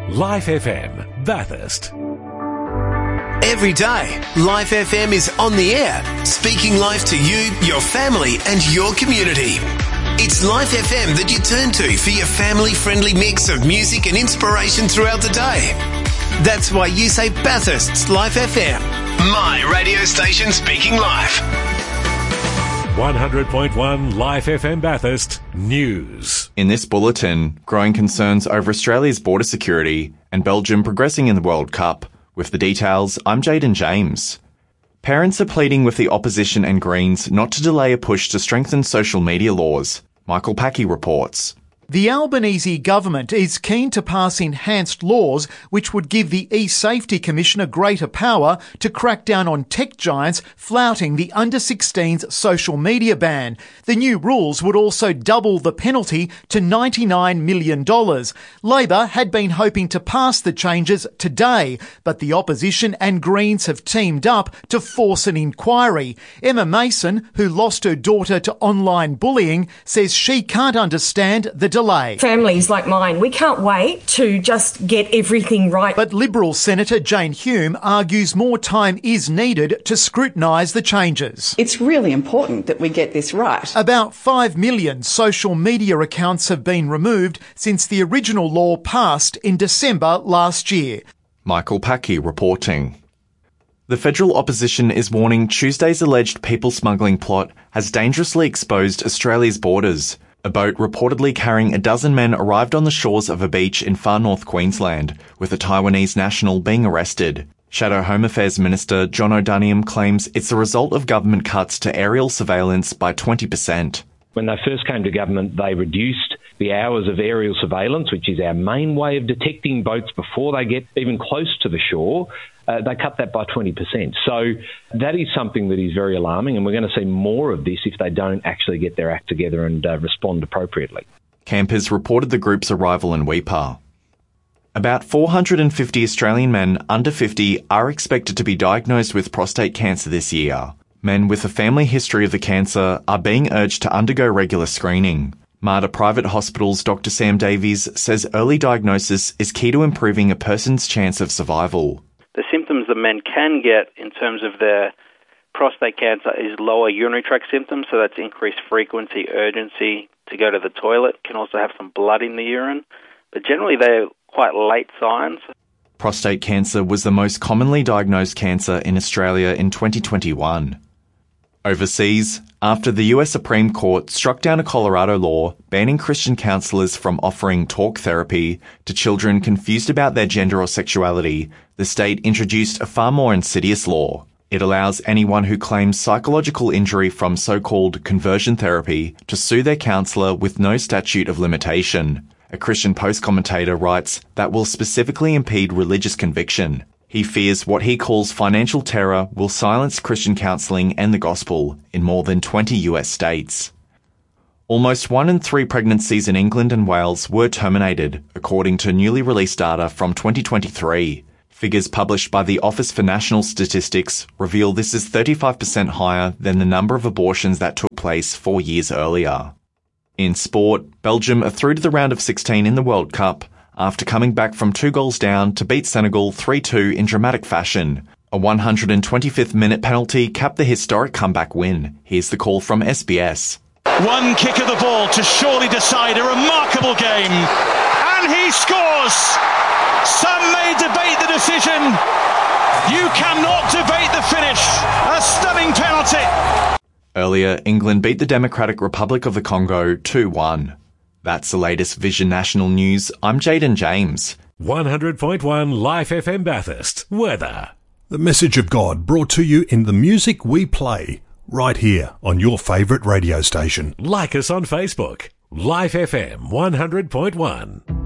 Life FM, Bathurst. Every day, Life FM is on the air, speaking life to you, your family and your community. It's Life FM that you turn to for your family-friendly mix of music and inspiration throughout the day. That's why you say Bathurst's Life FM, my radio station speaking life. 100.1 Life FM Bathurst News. In this bulletin, growing concerns over Australia's border security and Belgium progressing in the World Cup. With the details, I'm Jaden James. Parents are pleading with the opposition and Greens not to delay a push to strengthen social media laws. Michael Packey reports. The Albanese government is keen to pass enhanced laws which would give the eSafety Commissioner greater power to crack down on tech giants flouting the under-16s social media ban. The new rules would also double the penalty to $99 million. Labor had been hoping to pass the changes today, but the opposition and Greens have teamed up to force an inquiry. Emma Mason, who lost her daughter to online bullying, says she can't understand the delay. Families like mine, we can't wait to just get everything right. But Liberal Senator Jane Hume argues more time is needed to scrutinise the changes. It's really important that we get this right. About 5 million social media accounts have been removed since the original law passed in December last year. Michael Packey reporting. The federal opposition is warning Tuesday's alleged people smuggling plot has dangerously exposed Australia's borders. A boat reportedly carrying a dozen men arrived on the shores of a beach in far north Queensland, with a Taiwanese national being arrested. Shadow Home Affairs Minister John O'Daniam claims it's the result of government cuts to aerial surveillance by 20%. When they first came to government, they reduced the hours of aerial surveillance, which is our main way of detecting boats before they get even close to the shore. They cut that by 20%. So that is something that is very alarming, and we're going to see more of this if they don't actually get their act together and respond appropriately. Campers reported the group's arrival in Weipa. About 450 Australian men under 50 are expected to be diagnosed with prostate cancer this year. Men with a family history of the cancer are being urged to undergo regular screening. Mater Private Hospital's Dr. Sam Davies says early diagnosis is key to improving a person's chance of survival. The symptoms that men can get in terms of their prostate cancer is lower urinary tract symptoms, so that's increased frequency, urgency to go to the toilet, can also have some blood in the urine, but generally they're quite late signs. Prostate cancer was the most commonly diagnosed cancer in Australia in 2021. Overseas, after the US Supreme Court struck down a Colorado law banning Christian counsellors from offering talk therapy to children confused about their gender or sexuality, the state introduced a far more insidious law. It allows anyone who claims psychological injury from so-called conversion therapy to sue their counsellor with no statute of limitation. A Christian Post commentator writes that will specifically impede religious conviction. He fears what he calls financial terror will silence Christian counselling and the gospel in more than 20 US states. Almost 1 in 3 pregnancies in England and Wales were terminated, according to newly released data from 2023. Figures published by the Office for National Statistics reveal this is 35% higher than the number of abortions that took place 4 years earlier. In sport, Belgium are through to the round of 16 in the World Cup, after coming back from 2 goals down to beat Senegal 3-2 in dramatic fashion. A 125th minute penalty capped the historic comeback win. Here's the call from SBS. One kick of the ball to surely decide a remarkable game. And he scores! Some may debate the decision. You cannot debate the finish. A stunning penalty. Earlier, England beat the Democratic Republic of the Congo 2-1. That's the latest Vision National News. I'm Jaden James. 100.1 Life FM Bathurst. Weather. The message of God brought to you in the music we play, right here on your favourite radio station. Like us on Facebook. Life FM 100.1.